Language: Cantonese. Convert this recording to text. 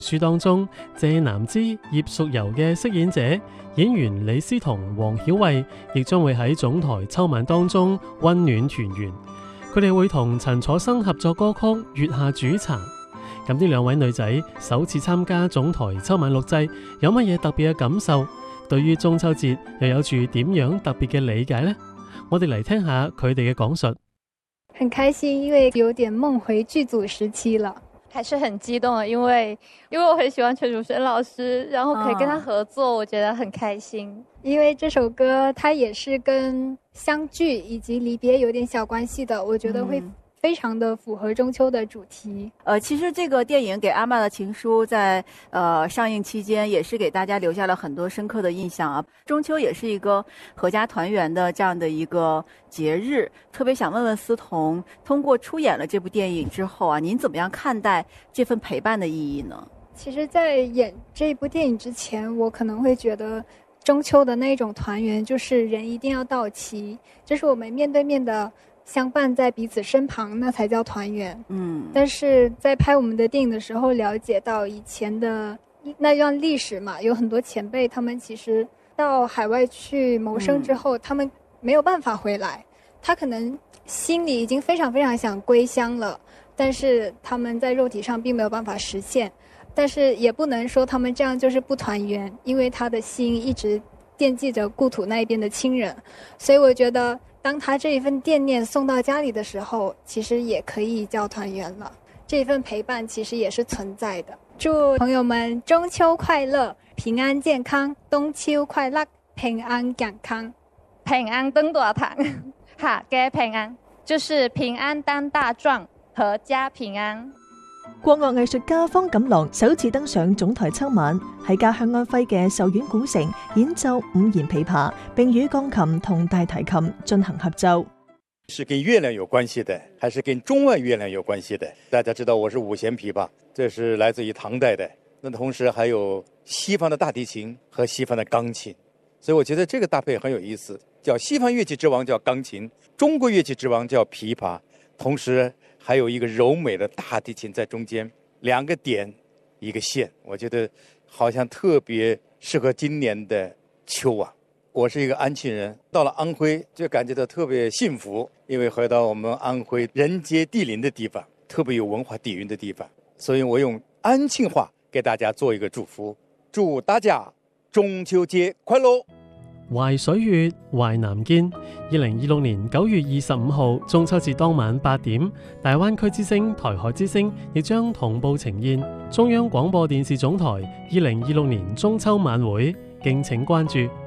書當中，謝南之、葉淑柔嘅飾演者演員李思彤、黃曉慧，亦將會喺總台秋晚當中溫暖團圓。佢哋會同陳楚生合作歌曲《月下煮茶》。咁呢兩位女仔首次參加總台秋晚錄製，有乜嘢特別嘅感受？對於中秋節又有住點樣特別嘅理解呢？我哋嚟聽下佢哋嘅講述。 很開心，因為有點夢回劇組時期了。 還是很激動的，因為我很喜歡陳楚生老師，然後可以跟他合作，我覺得很開心。 因為這首歌它也是跟相聚以及離別有點小關係的，我覺得會非常的符合中秋的主題。 其實這個電影《給阿嬤的情書》在上映期間也是給大家留下了很多深刻的印象啊。中秋也是一個合家團圓的這樣的一個節日，特別想問問思彤，通過出演了這部電影之後啊，您怎麼樣看待這份陪伴的意義呢？ 其實在演這部電影之前，我可能會覺得中秋的那種團圓就是人一定要到齊，就是我們面對面的相伴在彼此身旁，那才叫團圓。但是在拍我們的電影的時候，了解到以前的那段歷史嘛，有很多前輩，他們其實到海外去謀生之後，他們沒有辦法回來，他可能心裡已經非常非常想歸鄉了，但是他們在肉體上並沒有辦法實現，但是也不能說他們這樣就是不團圓，因為他的心一直惦記着故土那邊的親人，所以我覺得當他這一份惦念送到家裡的時候，其實也可以叫團圓了。這一份陪伴其實也是存在的。祝朋友們中秋快樂，平安健康，冬秋快樂，平安健康， 平安登大堂，哈嘅平安，就是平安當大壯，闔家平安。 國樂藝術家方錦郎首次登上總台秋晚，喺家鄉安徽嘅壽縣古城演奏五弦琵琶，並與鋼琴同大提琴進行合奏。 是跟月亮有關係的，還是跟中外月亮有關係的？大家知道我是五弦琵琶，這是來自於唐代的，那同時還有西方的大提琴和西方的鋼琴，所以我覺得這個搭配很有意思，叫西方樂器之王叫鋼琴，中國樂器之王叫琵琶，同時還有一個柔美的大提琴在中間，兩個點一個線，我覺得好像特別適合今年的秋啊。我是一個安慶人，到了安徽就感覺到特別幸福，因為回到我們安徽人傑地靈的地方，特別有文化底蘊的地方，所以我用安慶話給大家做一個祝福，祝大家中秋節快樂。 淮水月，淮南見。2026年9月25號中秋節當晚8點，大灣區之聲、台海之聲亦將同步呈現中央廣播電視總台2026年中秋晚會，敬請關注。